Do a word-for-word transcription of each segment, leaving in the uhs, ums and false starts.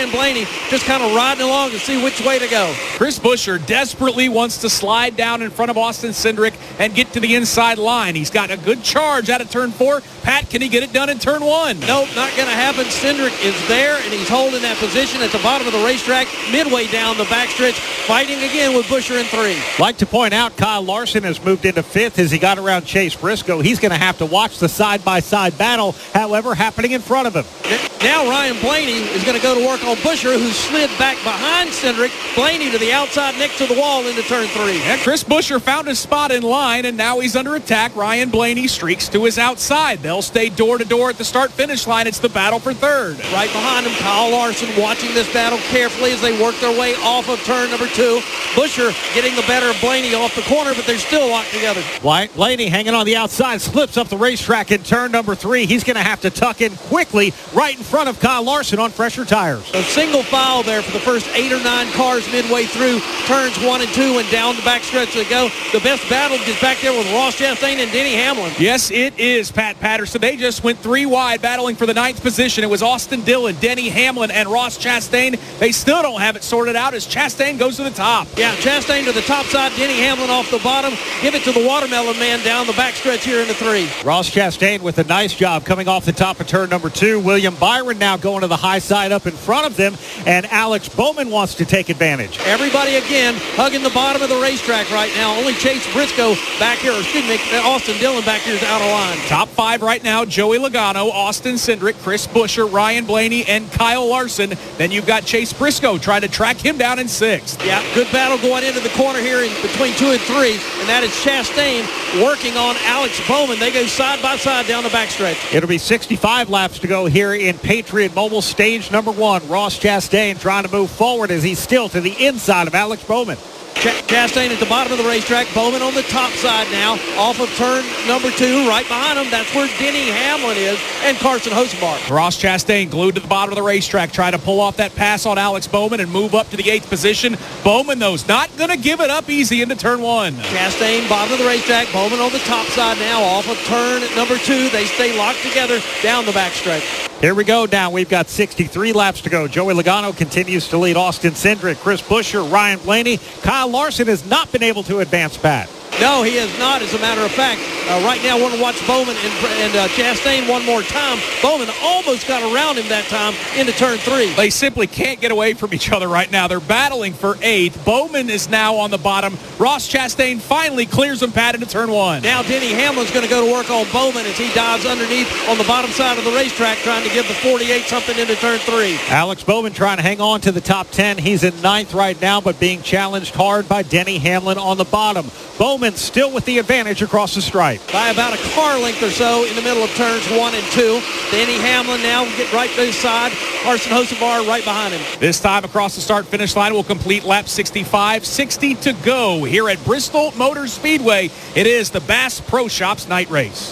Ryan Blaney just kind of riding along to see which way to go. Chris Buescher desperately wants to slide down in front of Austin Cindric and get to the inside line. He's got a good charge out of turn four. Pat, can he get it done in turn one? Nope, not going to happen. Cindric is there, and he's holding that position at the bottom of the racetrack, midway down the backstretch, fighting again with Buescher in three. Like to point out, Kyle Larson has moved into fifth as he got around Chase Briscoe. He's going to have to watch the side-by-side battle, however, happening in front of him. Now Ryan Blaney is going to go to work on Buescher, who slid back behind Cindric. Blaney to the outside next to the wall into turn three. And Chris Buescher found his spot in line, and now he's under attack. Ryan Blaney streaks to his outside. They'll stay door-to-door at the start-finish line. It's the battle for third. Right behind him, Kyle Larson watching this battle carefully as they work their way off of turn number two. Buescher getting the better of Blaney off the corner, but they're still locked together. Blaney hanging on the outside, slips up the racetrack in turn number three. He's going to have to tuck in quickly right in front of Kyle Larson on fresher tires. A single file there for the first eight or nine cars midway through turns one and two, and down the backstretch they go. The best battle is back there with Ross Chastain and Denny Hamlin. Yes, it is, Pat Patterson. They just went three wide battling for the ninth position. It was Austin Dillon, Denny Hamlin, and Ross Chastain. They still don't have it sorted out as Chastain goes to the top. Yeah, Chastain to the top side, Denny Hamlin off the bottom. Give it to the Watermelon Man down the backstretch here in the three. Ross Chastain with a nice job coming off the top of turn number two. William Byron now going to the high side up in front of them, and Alex Bowman wants to take advantage. Everybody again hugging the bottom of the racetrack right now. Only Chase Briscoe back here, or excuse me, Austin Dillon back here is out of line. Top five right now, Joey Logano, Austin Cindric, Chris Buescher, Ryan Blaney, and Kyle Larson. Then you've got Chase Briscoe trying to track him down in sixth. Yeah, good battle going into the corner here in between two and three, and that is Chastain working on Alex Bowman. They go side by side down the backstretch. It'll be sixty-five laps to go here in Patriot Mobile stage number one. Ross Chastain trying to move forward as he's still to the inside of Alex Bowman. Ch- Chastain at the bottom of the racetrack. Bowman on the top side now, off of turn number two. Right behind him, that's where Denny Hamlin is, and Carson Hocevar. Ross Chastain glued to the bottom of the racetrack, trying to pull off that pass on Alex Bowman and move up to the eighth position. Bowman, though, is not going to give it up easy into turn one. Chastain, bottom of the racetrack. Bowman on the top side now, off of turn number two. They stay locked together down the backstretch. Here we go now. We've got sixty-three laps to go. Joey Logano continues to lead Austin Cindric, Chris Buescher, Ryan Blaney. Kyle Larson has not been able to advance, Pat. No, he has not, as a matter of fact. Uh, right now, I want to watch Bowman and, and uh, Chastain one more time. Bowman almost got around him that time into turn three. They simply can't get away from each other right now. They're battling for eighth. Bowman is now on the bottom. Ross Chastain finally clears him, Pat, into turn one. Now Denny Hamlin's going to go to work on Bowman as he dives underneath on the bottom side of the racetrack, trying to give the forty-eight something into turn three. Alex Bowman trying to hang on to the top ten. He's in ninth right now, but being challenged hard by Denny Hamlin on the bottom. Bowman still with the advantage across the stripe. By about a car length or so in the middle of turns one and two. Denny Hamlin now get right to his side. Carson Hocevar right behind him. This time across the start-finish line will complete lap sixty-five. sixty to go here at Bristol Motor Speedway. It is the Bass Pro Shops night race.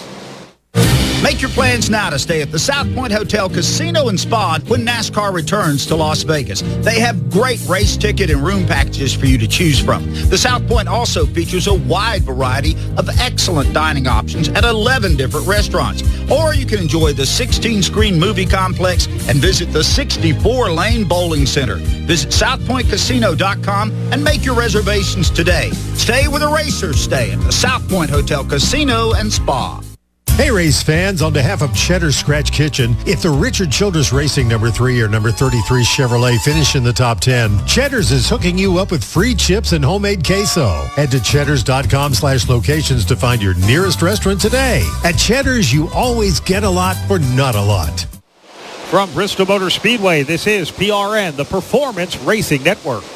Make your plans now to stay at the South Point Hotel Casino and Spa when NASCAR returns to Las Vegas. They have great race ticket and room packages for you to choose from. The South Point also features a wide variety of excellent dining options at eleven different restaurants. Or you can enjoy the sixteen-screen movie complex and visit the sixty-four lane bowling center. Visit south point casino dot com and make your reservations today. Stay where the racers stay at the South Point Hotel Casino and Spa. Hey, race fans, on behalf of Cheddar Scratch Kitchen, if the Richard Childress Racing number three or number thirty-three Chevrolet finish in the top ten, Cheddar's is hooking you up with free chips and homemade queso. Head to cheddars dot com slash locations to find your nearest restaurant today. At Cheddar's, you always get a lot for not a lot. From Bristol Motor Speedway, this is P R N, the Performance Racing Network.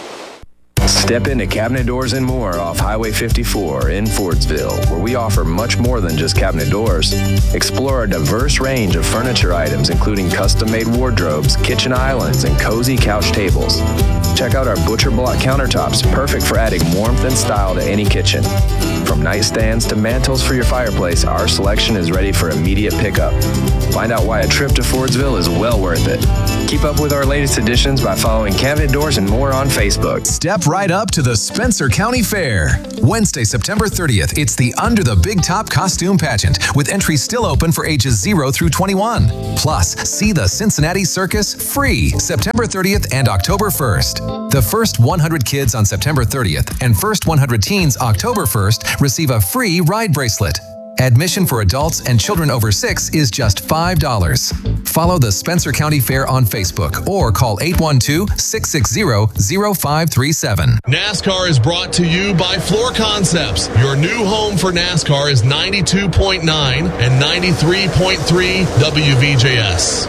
Step into Cabinet Doors and More off Highway fifty-four in Fordsville, where we offer much more than just cabinet doors. Explore a diverse range of furniture items, including custom-made wardrobes, kitchen islands, and cozy couch tables. Check out our Butcher Block countertops, perfect for adding warmth and style to any kitchen. From nightstands to mantles for your fireplace, our selection is ready for immediate pickup. Find out why a trip to Fordsville is well worth it. Keep up with our latest additions by following Cabinet Doors and More on Facebook. Step right up to the Spencer County Fair. Wednesday, September thirtieth, it's the Under the Big Top Costume Pageant, with entries still open for ages zero through twenty-one. Plus, see the Cincinnati Circus free September thirtieth and October first. The first one hundred kids on September thirtieth and first one hundred teens October first receive a free ride bracelet. Admission for adults and children over six is just five dollars. Follow the Spencer County Fair on Facebook or call eight one two, six six zero, zero five three seven. NASCAR is brought to you by Floor Concepts. Your new home for NASCAR is ninety-two point nine and ninety-three point three W V J S.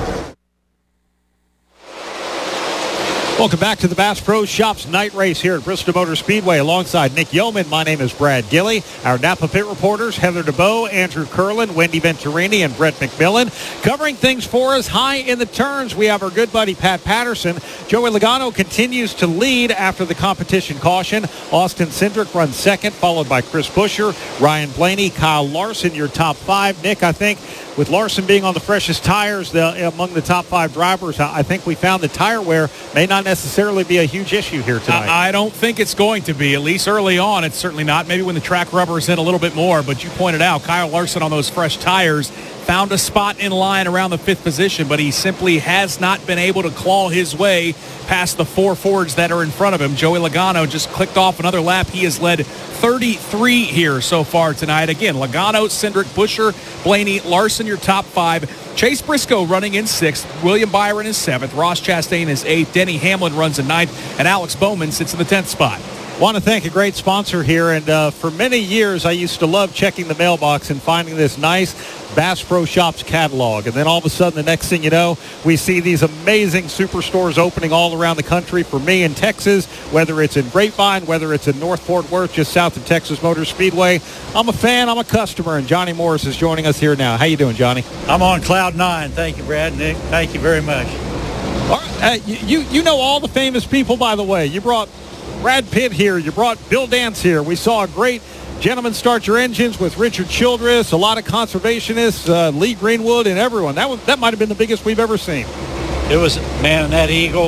Welcome back to the Bass Pro Shops night race here at Bristol Motor Speedway. Alongside Nick Yeoman, my name is Brad Gilley. Our Napa Pit reporters, Heather DeBoe, Andrew Curlin, Wendy Venturini, and Brett McMillan. Covering things for us high in the turns, we have our good buddy Pat Patterson. Joey Logano continues to lead after the competition caution. Austin Cindric runs second, followed by Chris Buescher, Ryan Blaney, Kyle Larson, your top five. Nick, I think with Larson being on the freshest tires the, among the top five drivers, I think we found that tire wear may not necessarily be a huge issue here tonight. I, I don't think it's going to be, at least early on. It's certainly not. Maybe when the track rubber is in a little bit more, but you pointed out Kyle Larson on those fresh tires found a spot in line around the fifth position, but he simply has not been able to claw his way past the four Fords that are in front of him. Joey Logano just clicked off another lap. He has led thirty-three here so far tonight. Again, Logano, Cindric, Buescher, Blaney, Larson, your top five. Chase Briscoe running in sixth. William Byron is seventh. Ross Chastain is eighth. Denny Hamlin runs in ninth. And Alex Bowman sits in the tenth spot. Want to thank a great sponsor here, and uh, for many years I used to love checking the mailbox and finding this nice Bass Pro Shops catalog, and then all of a sudden the next thing you know, we see these amazing superstores opening all around the country. For me in Texas, whether it's in Grapevine, whether it's in North Fort Worth, just south of Texas Motor Speedway, I'm a fan, I'm a customer, and Johnny Morris is joining us here now. How you doing, Johnny? I'm on cloud nine. Thank you, Brad. Nick, thank you very much. All right, uh, you, you know all the famous people, by the way. You brought Brad Pitt here. You brought Bill Dance here. We saw a great Gentlemen Start Your Engines with Richard Childress, a lot of conservationists, uh, Lee Greenwood, and everyone. That was, that might have been the biggest we've ever seen. It was, man, that eagle,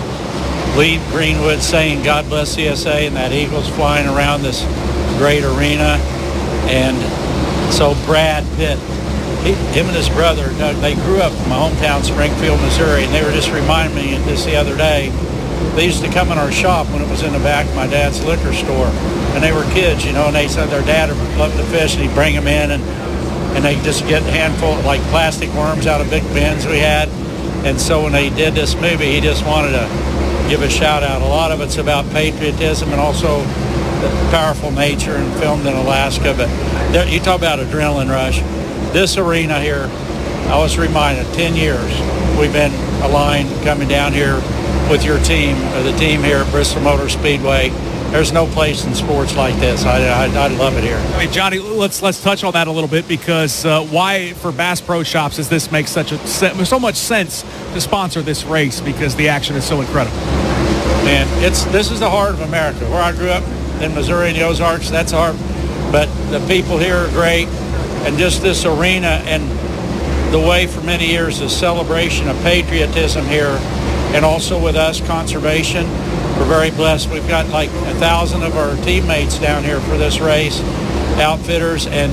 Lee Greenwood saying, God bless C S A, and that eagle's flying around this great arena. And so Brad Pitt, he, him and his brother, Doug, they grew up in my hometown, Springfield, Missouri, and they were just reminding me of this the other day. They used to come in our shop when it was in the back of my dad's liquor store, and they were kids, you know, and they said their dad loved to fish, and he'd bring them in, and and they just get a handful of like plastic worms out of big bins we had. And so when they did this movie, he just wanted to give a shout out. A lot of it's about patriotism and also the powerful nature, and filmed in Alaska. But there, you talk about adrenaline rush. This arena here, I was reminded, ten years we've been aligned coming down here with your team, or the team here at Bristol Motor Speedway. There's no place in sports like this. I, I, I love it here. I mean, Johnny, let's let's touch on that a little bit, because uh, why for Bass Pro Shops does this make such a so much sense to sponsor this race? Because the action is so incredible. Man, it's this is the heart of America. Where I grew up in Missouri, in the Ozarks, that's our. But the people here are great, and just this arena and the way for many years the celebration of patriotism here. And also with us, conservation, we're very blessed. We've got like a thousand of our teammates down here for this race, outfitters, and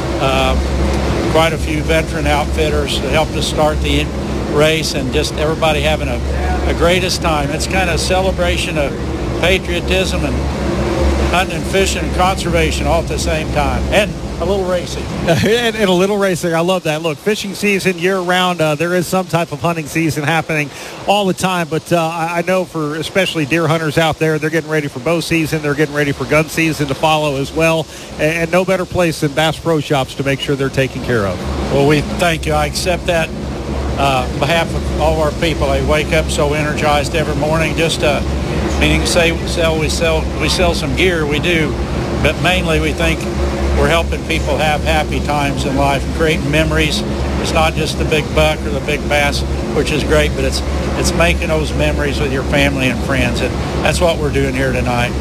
uh, quite a few veteran outfitters that helped us start the race, and just everybody having a, a greatest time. It's kind of a celebration of patriotism and hunting and fishing and conservation all at the same time. And a little racing. and, and a little racing. I love that. Look, fishing season year-round, uh, there is some type of hunting season happening all the time, but uh, I, I know for especially deer hunters out there, they're getting ready for bow season. They're getting ready for gun season to follow as well, and, and no better place than Bass Pro Shops to make sure they're taken care of. Well, we thank you. I accept that uh, on behalf of all of our people. I wake up so energized every morning. Just uh, meaning to say we sell, we sell, we sell some gear. We do, but mainly we think we're helping people have happy times in life, creating memories. It's not just the big buck or the big bass, which is great, but it's it's making those memories with your family and friends, and that's what we're doing here tonight.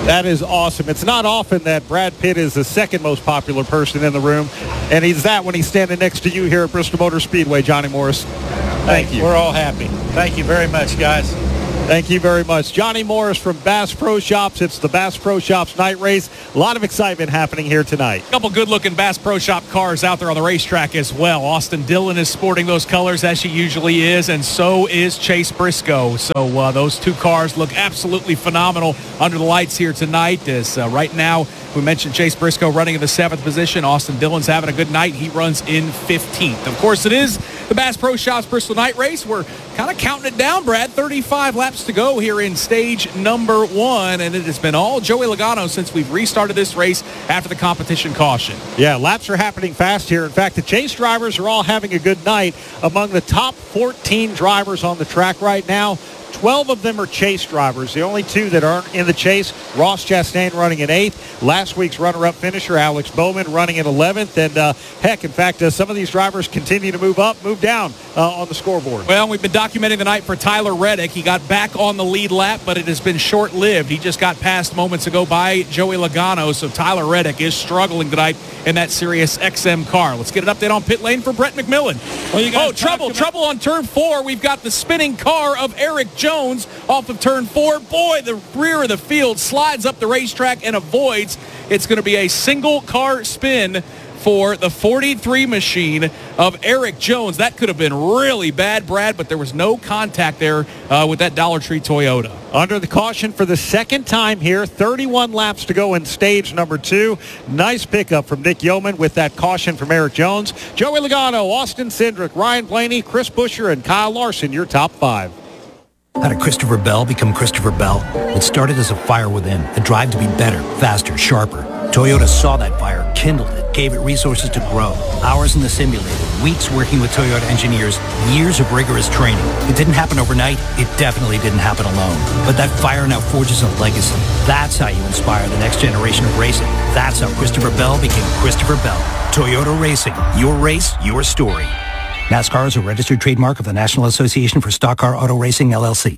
That is awesome. It's not often that Brad Pitt is the second most popular person in the room, and he's that when he's standing next to you here at Bristol Motor Speedway, Johnny Morris. Thank hey, you. We're all happy. Thank you very much, guys. Thank you very much. Johnny Morris from Bass Pro Shops. It's the Bass Pro Shops night race. A lot of excitement happening here tonight. A couple good-looking Bass Pro Shop cars out there on the racetrack as well. Austin Dillon is sporting those colors as she usually is, and so is Chase Briscoe. So uh, those two cars look absolutely phenomenal under the lights here tonight. As uh, right now, we mentioned Chase Briscoe running in the seventh position. Austin Dillon's having a good night. He runs in fifteenth. Of course, it is the Bass Pro Shops Bristol Night Race. We're kind of counting it down, Brad. thirty-five laps to go here in stage number one, and it has been all Joey Logano since we've restarted this race after the competition caution. Yeah, laps are happening fast here. In fact, the chase drivers are all having a good night. Among the top fourteen drivers on the track right now, twelve of them are chase drivers. The only two that aren't in the chase, Ross Chastain running in eighth. Last week's runner-up finisher, Alex Bowman, running in eleventh. And, uh, heck, in fact, uh, some of these drivers continue to move up, move down uh, on the scoreboard. Well, we've been documenting the night for Tyler Reddick. He got back on the lead lap, but it has been short-lived. He just got passed moments ago by Joey Logano, so Tyler Reddick is struggling tonight in that Sirius X M car. Let's get an update on pit lane for Brett McMillan. Oh, trouble, about- trouble on turn four. We've got the spinning car of Eric Jones off of turn four. Boy, the rear of the field slides up the racetrack and avoids. It's going to be a single car spin for the forty-three machine of Eric Jones. That could have been really bad, Brad, but there was no contact there uh, with that Dollar Tree Toyota. Under the caution for the second time here, thirty-one laps to go in stage number two. Nice pickup from Nick Yeoman with that caution from Eric Jones. Joey Logano, Austin Cindric, Ryan Blaney, Chris Buescher, and Kyle Larson, your top five. How did Christopher Bell become Christopher Bell? It started as a fire within, a drive to be better, faster, sharper. Toyota saw that fire, kindled it, gave it resources to grow. Hours in the simulator, weeks working with Toyota engineers, years of rigorous training. It didn't happen overnight. It definitely didn't happen alone. But that fire now forges a legacy. That's how you inspire the next generation of racing. That's how Christopher Bell became Christopher Bell. Toyota Racing. Your race, your story. NASCAR is a registered trademark of the National Association for Stock Car Auto Racing, L L C.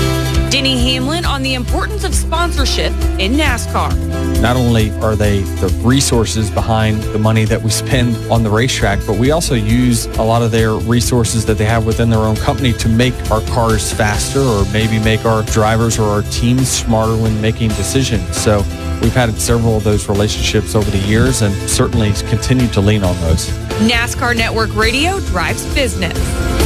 Denny Hamlin on the importance of sponsorship in NASCAR. Not only are they the resources behind the money that we spend on the racetrack, but we also use a lot of their resources that they have within their own company to make our cars faster or maybe make our drivers or our teams smarter when making decisions. So we've had several of those relationships over the years and certainly continue to lean on those. NASCAR Network Radio drives business.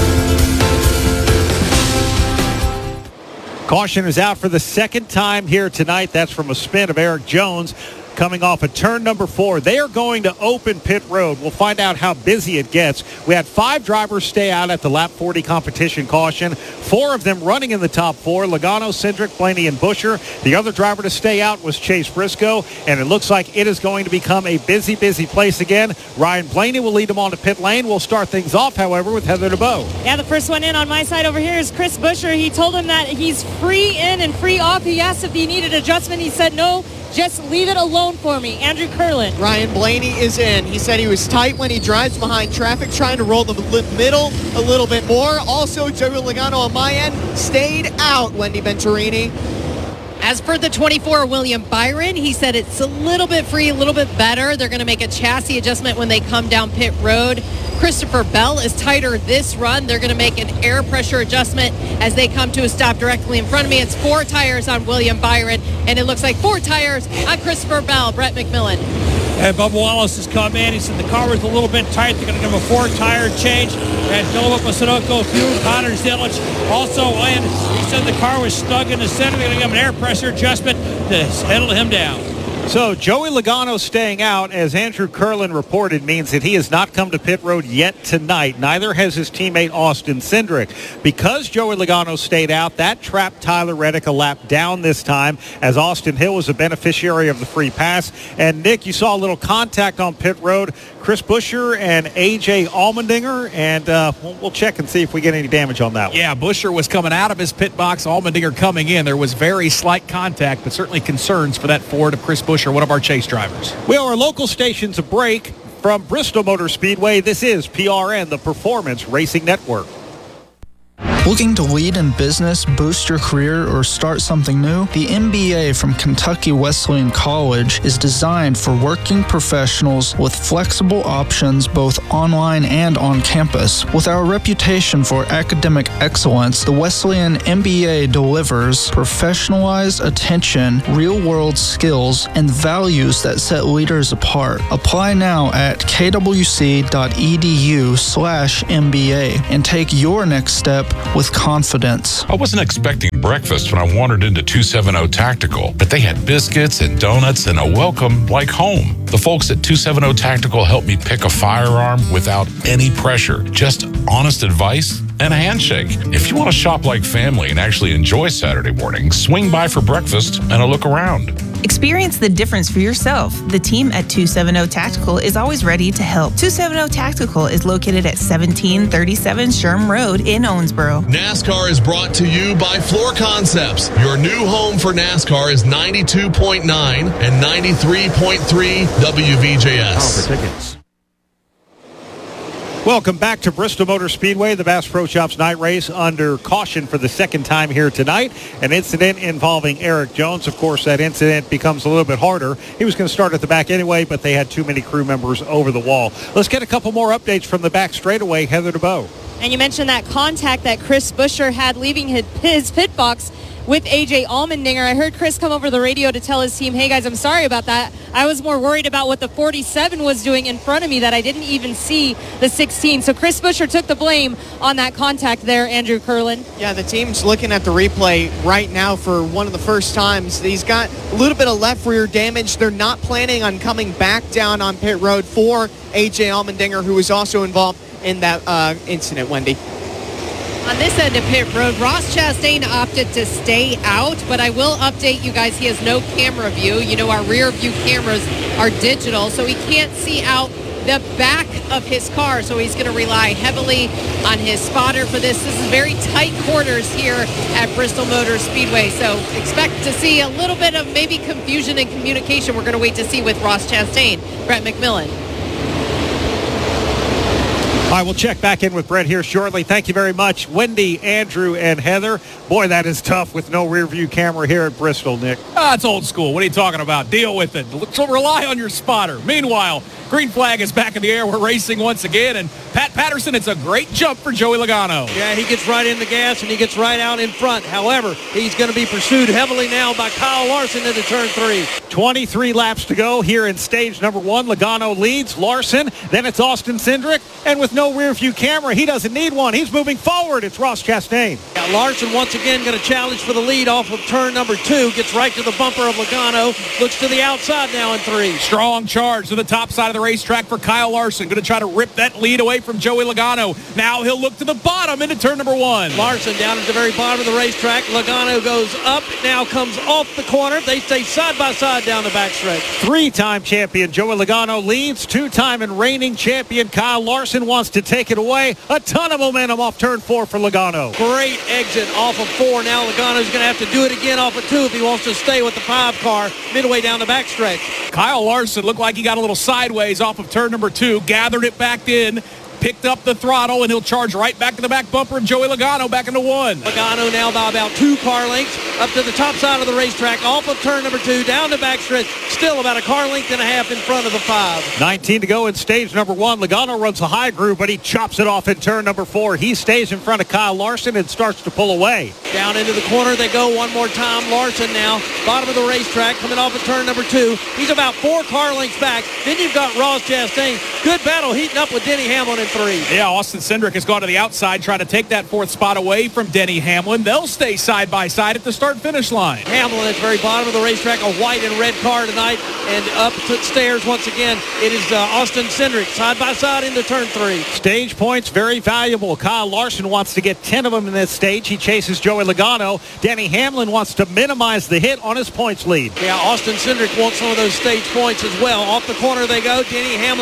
Caution is out for the second time here tonight. That's from a spin of Eric Jones coming off of turn number four. They are going to open pit road. We'll find out how busy it gets. We had five drivers stay out at the lap forty competition caution. Four of them running in the top four. Logano, Cindric, Blaney, and Buescher. The other driver to stay out was Chase Briscoe, and it looks like it is going to become a busy, busy place again. Ryan Blaney will lead them on to pit lane. We'll start things off, however, with Heather DeBow. Yeah, the first one in on my side over here is Chris Buescher. He told him that he's free in and free off. He asked if he needed adjustment. He said no. Just leave it alone for me. Andrew Curlin. Ryan Blaney is in. He said he was tight when he drives behind traffic, trying to roll the middle a little bit more. Also, Joey Logano on my end stayed out, Wendy Venturini. As for the twenty-four, William Byron, he said it's a little bit free, a little bit better. They're going to make a chassis adjustment when they come down pit road. Christopher Bell is tighter this run. They're going to make an air pressure adjustment as they come to a stop directly in front of me. It's four tires on William Byron, and it looks like four tires on Christopher Bell. Brett McMillan. And Bubba Wallace has come in. He said the car was a little bit tight. They're going to give him a four-tire change. And Philip Sunoco, Hugh, Connor Zilich also in. He said the car was stuck in the center. They're going to give him an air pressure adjustment to settle him down. So Joey Logano staying out, as Andrew Curlin reported, means that he has not come to pit road yet tonight. Neither has his teammate Austin Cindric. Because Joey Logano stayed out, that trapped Tyler Reddick a lap down this time, as Austin Hill was a beneficiary of the free pass. And Nick, you saw a little contact on pit road. Chris Buescher and A J Allmendinger, and uh, we'll check and see if we get any damage on that one. Yeah, Buescher was coming out of his pit box, Allmendinger coming in. There was very slight contact, but certainly concerns for that Ford of Chris Buescher, one of our chase drivers. We owe our local stations a break. From Bristol Motor Speedway, this is P R N, the Performance Racing Network. Looking to lead in business, boost your career, or start something new? The M B A from Kentucky Wesleyan College is designed for working professionals with flexible options both online and on campus. With our reputation for academic excellence, the Wesleyan M B A delivers professionalized attention, real-world skills, and values that set leaders apart. Apply now at kwc.edu slash MBA and take your next step with confidence. I wasn't expecting breakfast when I wandered into two seventy Tactical, but they had biscuits and donuts and a welcome like home. The folks at two seventy Tactical helped me pick a firearm without any pressure, just honest advice and a handshake. If you want to shop like family and actually enjoy Saturday morning, swing by for breakfast and a look around. Experience the difference for yourself. The team at two seventy Tactical is always ready to help. two seventy Tactical is located at seventeen thirty-seven Sherm Road in Owensboro. NASCAR is brought to you by Floor Concepts. Your new home for NASCAR is ninety-two point nine and ninety-three point three W V J S. For tickets. Welcome back to Bristol Motor Speedway, the Bass Pro Shops night race under caution for the second time here tonight. An incident involving Eric Jones. Of course, that incident becomes a little bit harder. He was going to start at the back anyway, but they had too many crew members over the wall. Let's get a couple more updates from the back straightaway. Heather DeBow. And you mentioned that contact that Chris Buescher had leaving his, his pit box with A J Allmendinger. I heard Chris come over the radio to tell his team, hey guys, I'm sorry about that. I was more worried about what the forty-seven was doing in front of me that I didn't even see the sixteen. So Chris Buescher took the blame on that contact there, Andrew Curlin. Yeah, the team's looking at the replay right now for one of the first times. He's got a little bit of left rear damage. They're not planning on coming back down on pit road for A J Allmendinger, who was also involved in that uh, incident, Wendy. On this end of pit road, Ross Chastain opted to stay out, but I will update you guys, he has no camera view. You know, our rear view cameras are digital, so he can't see out the back of his car, so he's going to rely heavily on his spotter for this. This is very tight quarters here at Bristol Motor Speedway, so expect to see a little bit of maybe confusion and communication. We're going to wait to see with Ross Chastain. Brett McMillan. All right, we'll check back in with Brett here shortly. Thank you very much, Wendy, Andrew, and Heather. Boy, that is tough with no rear view camera here at Bristol, Nick. Ah, it's old school. What are you talking about? Deal with it. So rely on your spotter. Meanwhile, green flag is back in the air. We're racing once again. And Pat Patterson, it's a great jump for Joey Logano. Yeah, he gets right in the gas and he gets right out in front. However, he's going to be pursued heavily now by Kyle Larson into turn three. twenty-three laps to go here in stage number one. Logano leads. Larson, then it's Austin Cindric. And with no rear view camera, he doesn't need one. He's moving forward. It's Ross Chastain. Yeah, Larson once again going to challenge for the lead off of turn number two. Gets right to the bumper of Logano. Looks to the outside now in three. Strong charge to the top side of the racetrack for Kyle Larson. Going to try to rip that lead away from Joey Logano. Now he'll look to the bottom into turn number one. Larson down at the very bottom of the racetrack. Logano goes up, now comes off the corner. They stay side by side down the backstretch. Three-time champion Joey Logano leads. Two-time and reigning champion Kyle Larson wants to take it away. A ton of momentum off turn four for Logano. Great exit off of four. Now Logano's going to have to do it again off of two if he wants to stay with the five car midway down the backstretch. Kyle Larson looked like he got a little sideways off of turn number two, gathered it back in, picked up the throttle, and he'll charge right back to the back bumper of Joey Logano back into one. Logano now by about two car lengths up to the top side of the racetrack, off of turn number two, down the backstretch, still about a car length and a half in front of the five. nineteen to go in stage number one. Logano runs a high groove, but he chops it off in turn number four. He stays in front of Kyle Larson and starts to pull away. Down into the corner they go one more time. Larson now, bottom of the racetrack, coming off of turn number two. He's about four car lengths back. Then you've got Ross Chastain. Good battle heating up with Denny Hamlin in three. Yeah, Austin Cindric has gone to the outside trying to take that fourth spot away from Denny Hamlin. They'll stay side by side at the start-finish line. Hamlin at the very bottom of the racetrack, a white and red car tonight, and up the stairs once again. It is uh, Austin Cindric side by side into turn three. Stage points very valuable. Kyle Larson wants to get ten of them in this stage. He chases Joey Logano. Denny Hamlin wants to minimize the hit on his points lead. Yeah, Austin Cindric wants some of those stage points as well. Off the corner they go. Denny Hamlin with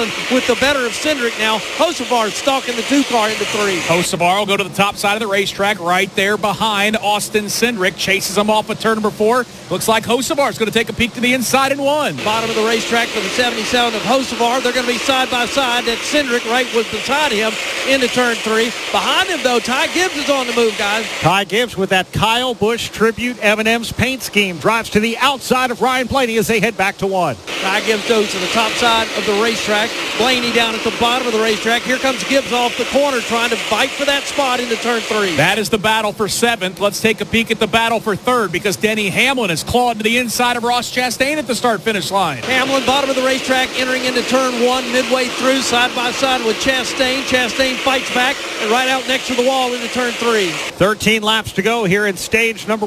the better of Cindric now. Hocevar stalking the two car into three. Hocevar will go to the top side of the racetrack right there behind Austin Cindric. Chases him off at turn number four. Looks like Hocevar is going to take a peek to the inside and one. Bottom of the racetrack for the seventy-seven of Hocevar. They're going to be side by side. That Cindric right was beside him into turn three. Behind him, though, Ty Gibbs is on the move, guys. Ty Gibbs with that Kyle Busch tribute M and M's paint scheme drives to the outside of Ryan Blaney as they head back to one. Ty Gibbs goes to the top side of the racetrack. Blaney down at the bottom of the racetrack. Here comes Gibbs off the corner trying to fight for that spot into turn three. That is the battle for seventh. Let's take a peek at the battle for third because Denny Hamlin has clawed to the inside of Ross Chastain at the start-finish line. Hamlin, bottom of the racetrack, entering into turn one, midway through, side by side with Chastain. Chastain fights back and right out next to the wall into turn three. thirteen laps to go here in stage number